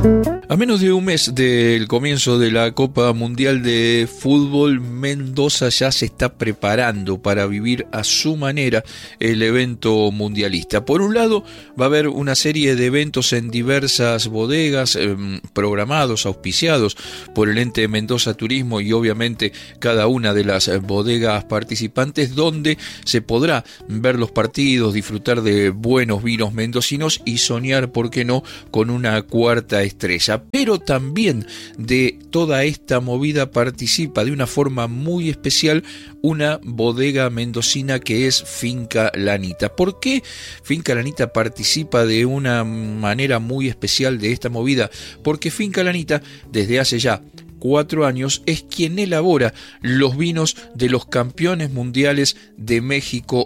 A menos de un mes del comienzo de la Copa Mundial de Fútbol, Mendoza ya se está preparando para vivir a su manera el evento mundialista. Por un lado, va a haber una serie de eventos en diversas bodegas, programados, auspiciados por el ente Mendoza Turismo y obviamente cada una de las bodegas participantes, donde se podrá ver los partidos, disfrutar de buenos vinos mendocinos y soñar, ¿por qué no?, con una cuarta estrella. Pero también de toda esta movida participa de una forma muy especial una bodega mendocina que es Finca Lanita. ¿Por qué Finca Lanita participa de una manera muy especial de esta movida? Porque Finca Lanita, desde hace ya 4 años, es quien elabora los vinos de los campeones mundiales de México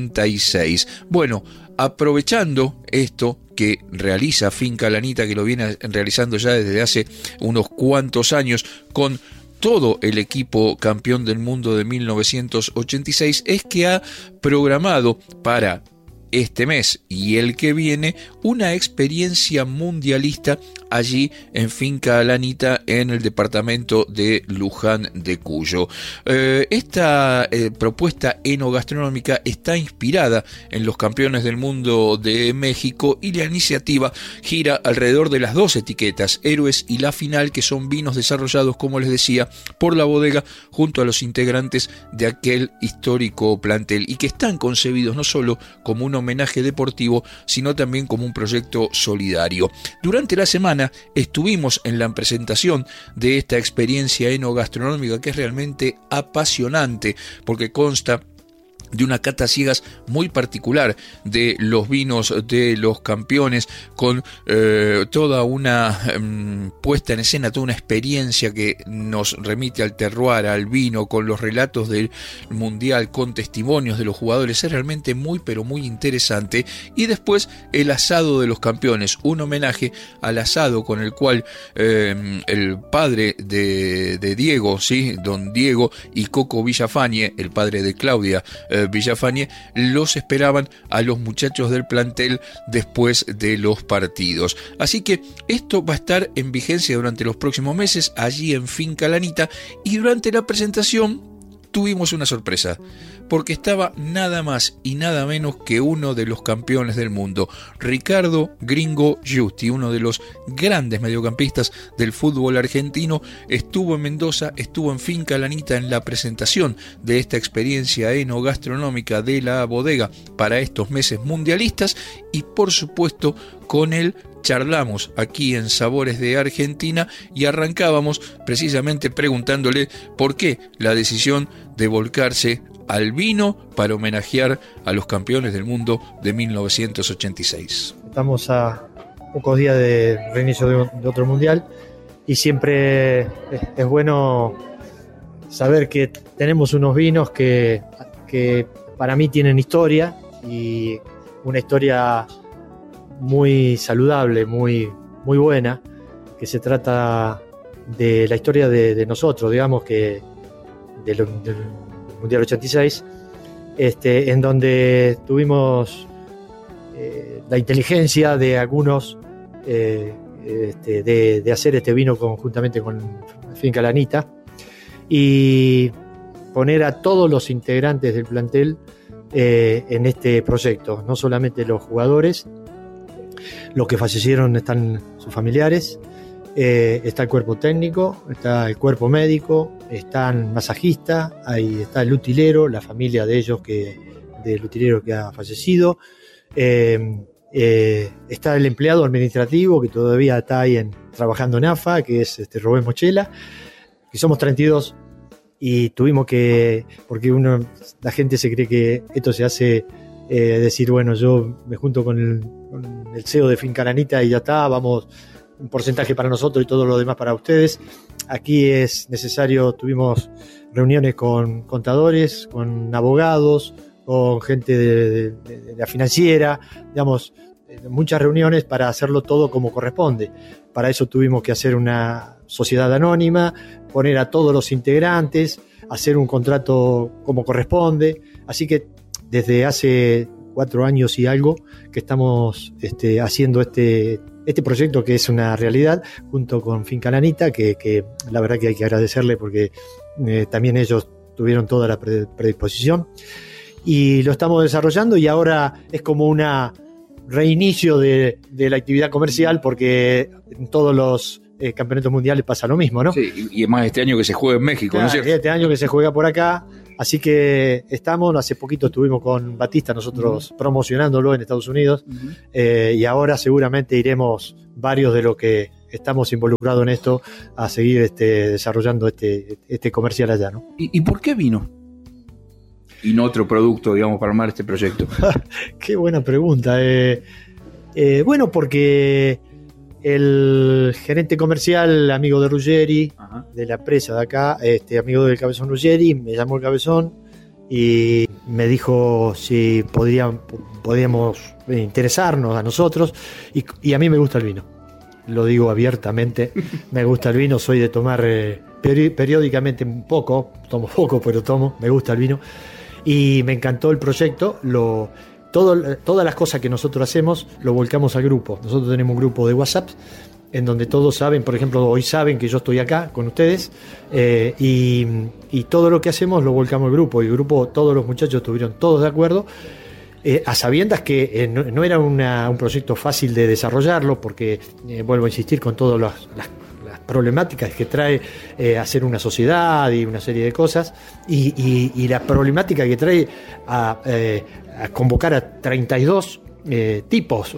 86. Bueno, aprovechando esto que realiza Finca Lanita, que lo viene realizando ya desde hace unos cuantos años con todo el equipo campeón del mundo de 1986, es que ha programado para este mes y el que viene una experiencia mundialista allí en Finca Lanita, en el departamento de Luján de Cuyo. Esta propuesta enogastronómica está inspirada en los campeones del mundo de México y la iniciativa gira alrededor de las dos etiquetas, Héroes y La Final, que son vinos desarrollados, como les decía, por la bodega junto a los integrantes de aquel histórico plantel y que están concebidos no solo como un homenaje deportivo, sino también como un proyecto solidario. Durante la semana estuvimos en la presentación de esta experiencia enogastronómica, que es realmente apasionante porque consta de una cata ciegas muy particular de los vinos de los campeones, con toda una puesta en escena, toda una experiencia que nos remite al terroir, al vino, con los relatos del mundial, con testimonios de los jugadores. Es realmente muy pero muy interesante. Y después el asado de los campeones, un homenaje al asado con el cual el padre de Diego, ¿sí?, don Diego, y Coco Villafañe, el padre de Claudia Villafañe, los esperaban a los muchachos del plantel después de los partidos. Así que esto va a estar en vigencia durante los próximos meses allí en Finca Lanita, y durante la presentación tuvimos una sorpresa, porque estaba nada más y nada menos que uno de los campeones del mundo, Ricardo Gringo Giusti, uno de los grandes mediocampistas del fútbol argentino. Estuvo en Mendoza, estuvo en Finca Lanita en la presentación de esta experiencia enogastronómica de la bodega para estos meses mundialistas, y por supuesto con él charlamos aquí en Sabores de Argentina, y arrancábamos precisamente preguntándole por qué la decisión de volcarse al vino para homenajear a los campeones del mundo de 1986. Estamos a pocos días de reinicio de otro mundial, y siempre es bueno saber que tenemos unos vinos que para mí tienen historia, y una historia muy saludable, muy buena, que se trata de la historia de nosotros, digamos, que del Mundial 86, en donde tuvimos la inteligencia de algunos de hacer este vino conjuntamente con Finca Lanita, y poner a todos los integrantes del plantel en este proyecto, no solamente los jugadores. Los que fallecieron están sus familiares, está el cuerpo técnico, está el cuerpo médico, están masajistas, ahí está el utilero, la familia de ellos, del utilero que ha fallecido, está el empleado administrativo que todavía está ahí trabajando en AFA, que es Rubén Mochela, que somos 32, y tuvimos que, porque la gente se cree que esto se hace decir, bueno, yo me junto con el CEO de Finca Lanita y ya está, vamos, un porcentaje para nosotros y todo lo demás para ustedes. Aquí es necesario, tuvimos reuniones con contadores, con abogados, con gente de la financiera, digamos, muchas reuniones para hacerlo todo como corresponde. Para eso tuvimos que hacer una sociedad anónima, poner a todos los integrantes, hacer un contrato como corresponde. Así que desde hace 4 años y algo que estamos haciendo este este proyecto que es una realidad, junto con Finca Lanita, que la verdad que hay que agradecerle porque también ellos tuvieron toda la predisposición. Y lo estamos desarrollando y ahora es como una reinicio de la actividad comercial porque en todos los campeonatos mundiales pasa lo mismo, ¿no? Sí, y además este año que se juega en México, claro, ¿no es cierto? Este año que se juega por acá, así que hace poquito estuvimos con Batista nosotros promocionándolo en Estados Unidos, y ahora seguramente iremos varios de los que estamos involucrados en esto a seguir desarrollando este comercial allá, ¿no? ¿Y por qué vino? Y no otro producto, digamos, para armar este proyecto. Qué buena pregunta. Bueno, porque el gerente comercial, amigo de Ruggeri, de la empresa de acá, amigo del Cabezón Ruggeri, me llamó el Cabezón y me dijo si podíamos interesarnos a nosotros, y a mí me gusta el vino. Lo digo abiertamente, me gusta el vino, soy de tomar periódicamente un poco, tomo poco, pero me gusta el vino. Y me encantó el proyecto, todas las cosas que nosotros hacemos lo volcamos al grupo. Nosotros tenemos un grupo de WhatsApp en donde todos saben, por ejemplo, hoy saben que yo estoy acá con ustedes, y todo lo que hacemos lo volcamos al grupo. Y el grupo, todos los muchachos estuvieron todos de acuerdo, a sabiendas que no era un proyecto fácil de desarrollarlo, porque vuelvo a insistir con todas las problemáticas que trae hacer una sociedad y una serie de cosas, y la problemática que trae a convocar a 32 tipos,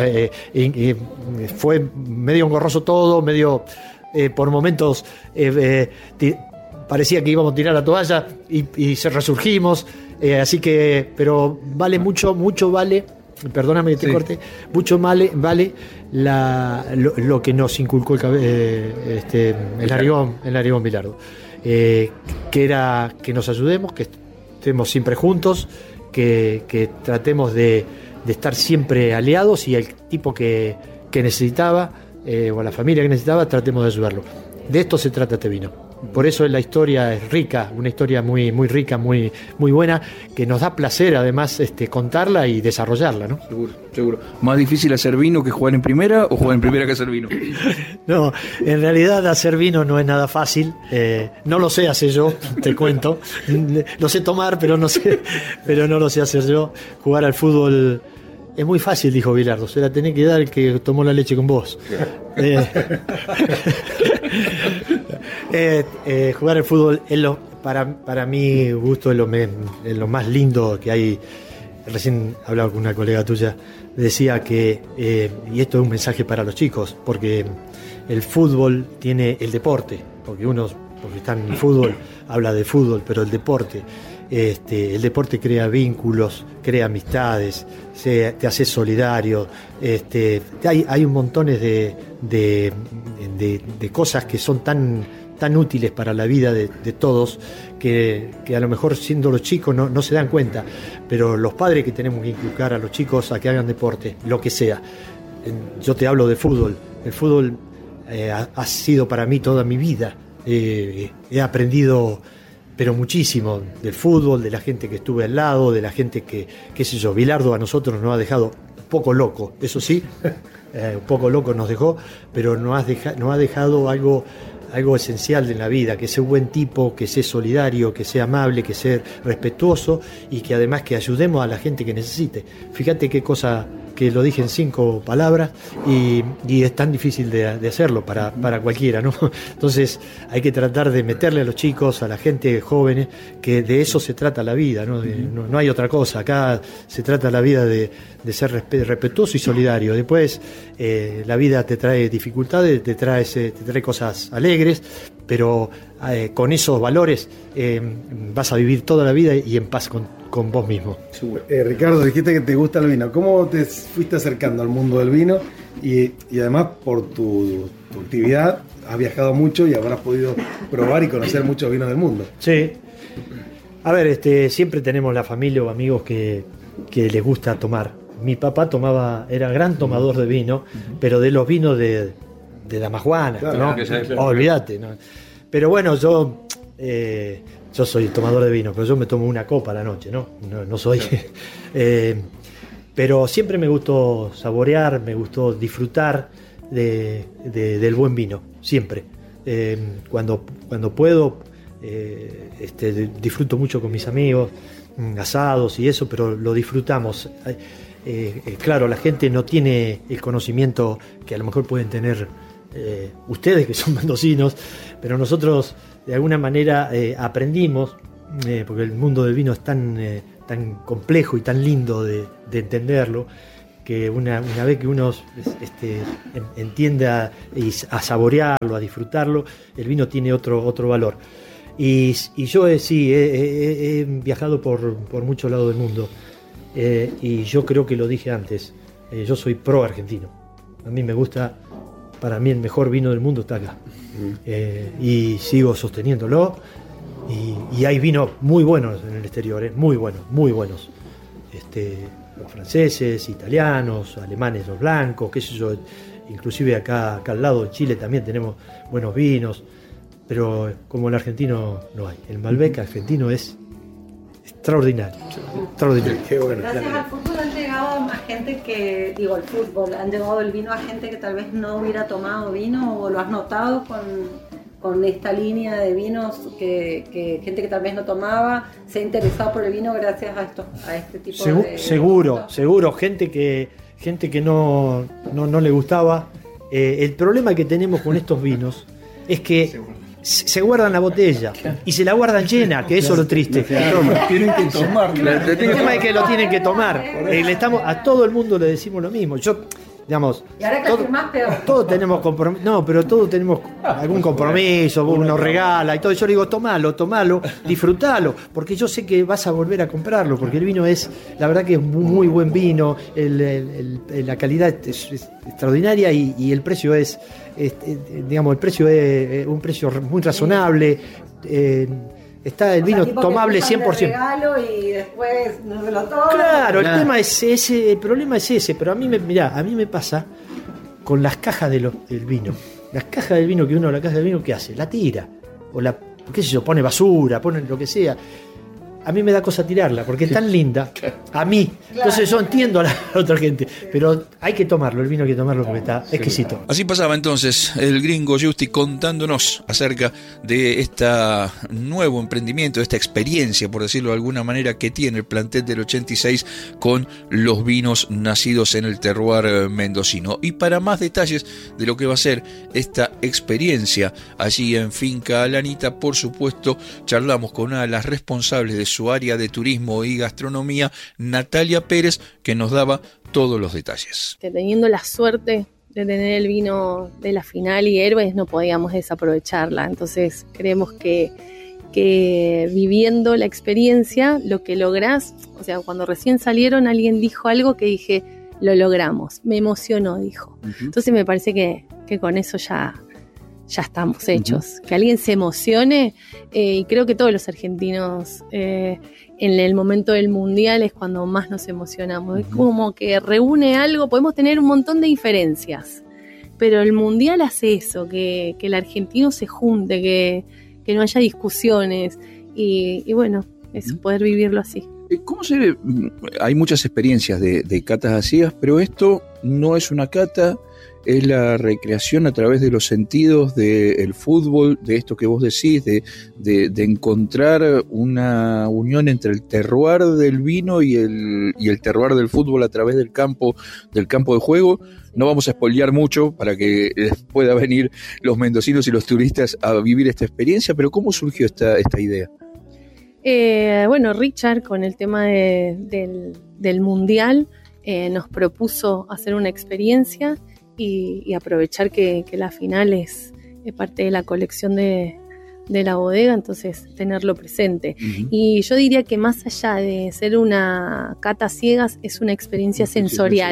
fue medio engorroso todo, medio por momentos parecía que íbamos a tirar la toalla y se resurgimos, así que, pero vale mucho vale, perdóname que te corte, mucho vale lo que nos inculcó el Narigón Bilardo, que era que nos ayudemos, que estemos siempre juntos, que tratemos de estar siempre aliados, y el tipo que necesitaba, o la familia que necesitaba, tratemos de ayudarlo. De esto se trata este vino. Por eso la historia es rica, una historia muy, muy rica, muy, muy buena, que nos da placer además contarla y desarrollarla, ¿no? Seguro. ¿Más difícil hacer vino que jugar en primera, o jugar en primera que hacer vino? No, en realidad hacer vino no es nada fácil. No lo sé hacer yo, te cuento. Lo sé tomar, pero no lo sé hacer yo. Jugar al fútbol es muy fácil, dijo Bilardo. Se la tenés que dar el que tomó la leche con vos. Jugar al fútbol para mi gusto es lo más lindo que hay. Recién hablaba con una colega tuya, decía que, y esto es un mensaje para los chicos, porque el fútbol tiene el deporte, porque está en el fútbol, habla de fútbol, pero el deporte crea vínculos, crea amistades, te hace solidario, hay un montón de cosas que son tan útiles para la vida de todos, que a lo mejor siendo los chicos no se dan cuenta, pero los padres que tenemos que inculcar a los chicos a que hagan deporte, lo que sea. Yo te hablo de fútbol. El fútbol ha sido para mí toda mi vida. He aprendido, pero muchísimo, del fútbol, de la gente que estuve al lado, de la gente que, qué sé yo, Bilardo a nosotros nos ha dejado un poco loco, eso sí, un poco loco nos dejó, pero nos ha dejado algo esencial en la vida, que sea un buen tipo, que sea solidario, que sea amable, que sea respetuoso, y que además que ayudemos a la gente que necesite. Fíjate qué cosa, que lo dije en 5 palabras, y es tan difícil de hacerlo para cualquiera, ¿no? Entonces hay que tratar de meterle a los chicos, a la gente joven, que de eso se trata la vida, ¿no? No hay otra cosa. Acá se trata la vida de ser respetuoso y solidario. Después la vida te trae dificultades, te trae cosas alegres, pero con esos valores vas a vivir toda la vida y en paz con vos mismo. Ricardo, dijiste que te gusta el vino. ¿Cómo te fuiste acercando al mundo del vino? Y además, por tu actividad, has viajado mucho y habrás podido probar y conocer muchos vinos del mundo. Sí. A ver, siempre tenemos la familia o amigos que les gusta tomar. Mi papá era gran tomador de vino, pero de los vinos de Damajuana, claro, ¿no? Claro. Olvídate, ¿no? Pero bueno, yo soy tomador de vino, pero yo me tomo una copa a la noche, ¿no? No soy. Pero siempre me gustó saborear, me gustó disfrutar del buen vino, siempre. Cuando puedo, disfruto mucho con mis amigos, asados y eso, pero lo disfrutamos. Claro, la gente no tiene el conocimiento que a lo mejor pueden tener ustedes, que son mendocinos, pero nosotros de alguna manera aprendimos, porque el mundo del vino es tan complejo y tan lindo de entenderlo, que una vez que uno entienda a saborearlo, a disfrutarlo, el vino tiene otro valor. Y yo he viajado por muchos lados del mundo, y yo creo que lo dije antes, yo soy pro argentino. A mí me gusta, para mí el mejor vino del mundo está acá, y sigo sosteniéndolo, y hay vinos muy buenos en el exterior, muy buenos. Los franceses, italianos, alemanes, los blancos, qué sé yo, inclusive acá al lado en Chile también tenemos buenos vinos, pero como el argentino no hay. El Malbec argentino es extraordinario. Qué bueno. Gracias al fútbol han llegado más gente han llegado el vino a gente que tal vez no hubiera tomado vino, o lo has notado con esta línea de vinos que gente que tal vez no tomaba se ha interesado por el vino gracias a este tipo de... Seguro, gente que no le gustaba. El problema que tenemos con estos vinos es que se guardan la botella y se la guardan llena, que eso es lo triste. Tienen que tomarlo. El tema es que lo tienen que tomar. A todo el mundo le decimos lo mismo. Digamos, y ahora que más peor. Todos tenemos compromiso. No, pero todos tenemos algún compromiso, uno regala y todo. Yo le digo, tomalo, disfrutalo, porque yo sé que vas a volver a comprarlo, porque el vino la verdad que es muy buen vino, la calidad es extraordinaria y el precio es un precio muy razonable. Está el vino tomable 100%. Regalo y después no se lo toma. Claro, el problema es ese, pero a mí me pasa con las cajas del vino. Las cajas del vino la caja del vino, ¿qué hace? La tira. O qué sé yo, pone basura, pone lo que sea. A mí me da cosa tirarla, porque es tan linda. A mí. Entonces yo entiendo a la otra gente. Pero hay que tomarlo, el vino hay que tomarlo porque está exquisito. Así pasaba entonces el gringo Justi contándonos acerca de este nuevo emprendimiento, de esta experiencia, por decirlo de alguna manera, que tiene el plantel del 86 con los vinos nacidos en el terroir mendocino. Y para más detalles de lo que va a ser esta experiencia allí en Finca Alanita, por supuesto, charlamos con una de las responsables de su área de turismo y gastronomía, Natalia Pérez, que nos daba todos los detalles. Teniendo la suerte de tener el vino de la final y Héroes, no podíamos desaprovecharla. Entonces creemos que viviendo la experiencia, lo que lográs, o sea, cuando recién salieron alguien dijo algo que dije, lo logramos, me emocionó, dijo. Entonces me parece que con eso ya estamos hechos. Que alguien se emocione, y creo que todos los argentinos en el momento del mundial es cuando más nos emocionamos. Es como que reúne algo, podemos tener un montón de diferencias, pero el mundial hace eso, que el argentino se junte, que no haya discusiones y bueno, eso, poder vivirlo así. ¿Cómo se ve? Hay muchas experiencias de catas a ciegas, pero esto no es una cata, es la recreación a través de los sentidos del fútbol, de esto que vos decís, de encontrar una unión entre el terroir del vino y el terroir del fútbol a través del campo de juego. No vamos a spoilear mucho para que puedan venir los mendocinos y los turistas a vivir esta experiencia, pero ¿cómo surgió esta idea? Bueno, Richard, con el tema del mundial, nos propuso hacer una experiencia y aprovechar que la final es parte de la colección de la bodega, entonces tenerlo presente. Y yo diría que más allá de ser una cata ciegas, es una experiencia sensorial.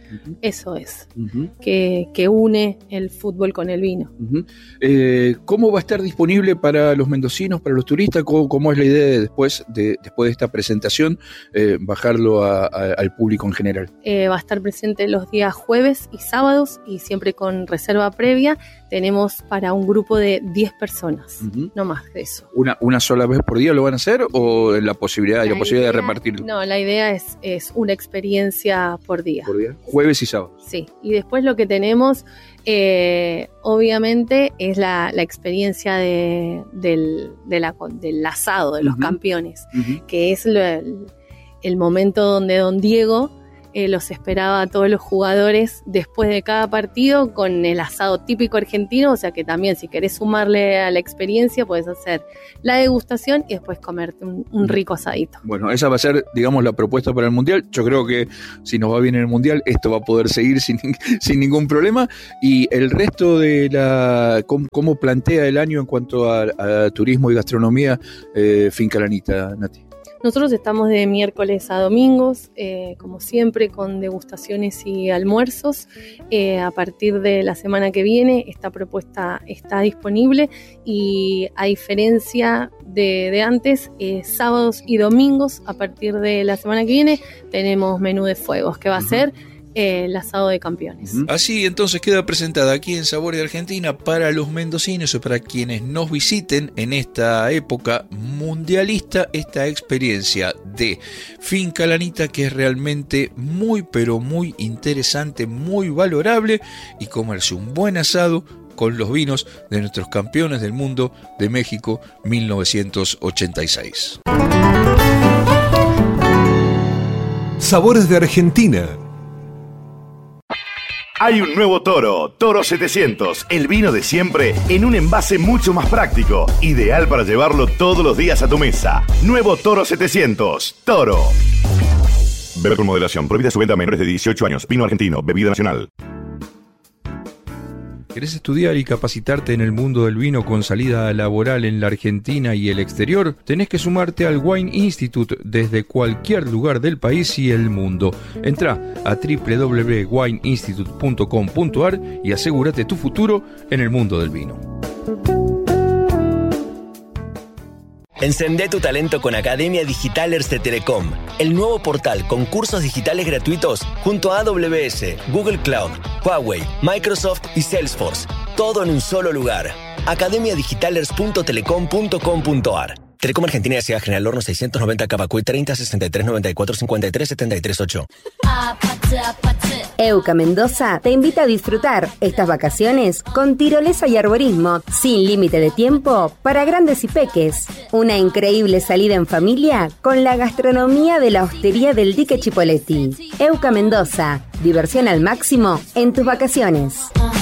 Eso es, que une el fútbol con el vino. ¿Cómo va a estar disponible para los mendocinos, para los turistas? ¿Cómo es la idea de después de esta presentación bajarlo al público en general? Va a estar presente los días jueves y sábados y siempre con reserva previa. Tenemos para un grupo de 10 personas, no más de eso. ¿Una sola vez por día lo van a hacer o la posibilidad de repartirlo? No, la idea es una experiencia por día. ¿Por día? Jueves y sábado. Sí, y después lo que tenemos, obviamente, es la experiencia del asado de los campeones, que es el momento donde don Diego los esperaba a todos los jugadores después de cada partido con el asado típico argentino, o sea que también si querés sumarle a la experiencia puedes hacer la degustación y después comerte un rico asadito. Bueno, esa va a ser, digamos, la propuesta para el Mundial. Yo creo que si nos va bien en el Mundial, esto va a poder seguir sin ningún problema. Y el resto de ¿cómo plantea el año en cuanto a turismo y gastronomía Finca Lanita, Nati? Nosotros estamos de miércoles a domingos, como siempre, con degustaciones y almuerzos. A partir de la semana que viene, esta propuesta está disponible y a diferencia de antes, sábados y domingos, a partir de la semana que viene, tenemos menú de fuegos, que va a ser el asado de campeones. Así entonces queda presentada aquí en Sabores de Argentina para los mendocinos o para quienes nos visiten en esta época mundialista esta experiencia de Finca Lanita, que es realmente muy pero muy interesante, muy valorable, y comerse un buen asado con los vinos de nuestros campeones del mundo de México 1986. Sabores de Argentina. Hay un nuevo Toro, Toro 700, el vino de siempre en un envase mucho más práctico, ideal para llevarlo todos los días a tu mesa. Nuevo Toro 700, Toro. Bebe con moderación, prohibida su venta a menores de 18 años, vino argentino, bebida nacional. ¿Querés estudiar y capacitarte en el mundo del vino con salida laboral en la Argentina y el exterior? Tenés que sumarte al Wine Institute desde cualquier lugar del país y el mundo. Entrá a www.wineinstitute.com.ar y asegúrate tu futuro en el mundo del vino. Encendé tu talento con Academia Digitalers de Telecom, el nuevo portal con cursos digitales gratuitos junto a AWS, Google Cloud, Huawei, Microsoft y Salesforce. Todo en un solo lugar. academiadigitalers.telecom.com.ar. Telecom Argentina S.A. General Horno 690 Cavacuy 30 63 94 53 73 8. EUCA Mendoza te invita a disfrutar estas vacaciones con tirolesa y arborismo sin límite de tiempo para grandes y peques. Una increíble salida en familia con la gastronomía de la hostería del Dique Chipoleti. EUCA Mendoza, diversión al máximo en tus vacaciones.